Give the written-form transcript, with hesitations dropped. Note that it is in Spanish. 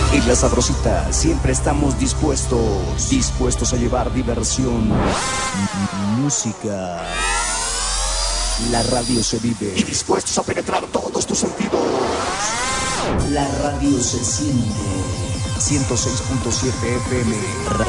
En La Sabrosita siempre estamos dispuestos a llevar diversión, música. La radio se vive y dispuestos a penetrar todos tus sentidos. La radio se siente. 106.7 FM.